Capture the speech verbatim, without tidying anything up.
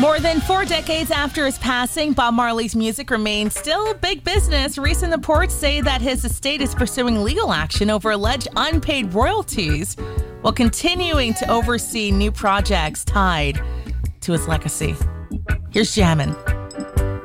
More than four decades after his passing, Bob Marley's music remains still big business. Recent reports say that his estate is pursuing legal action over alleged unpaid royalties while continuing to oversee new projects tied to his legacy. Here's Jammin'.